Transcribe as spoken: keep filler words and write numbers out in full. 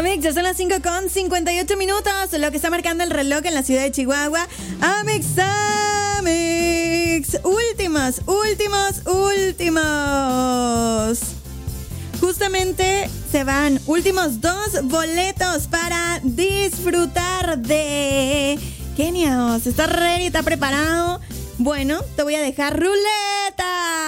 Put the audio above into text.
Amix, ya son las cinco con cincuenta y ocho minutos, lo que está marcando el reloj en la ciudad de Chihuahua. Amix, Amix. Últimos, últimos, últimos. Justamente se van últimos dos boletos para disfrutar de Kenios. ¿Estás ready? ¿Estás preparado? Bueno, te voy a dejar ruleta.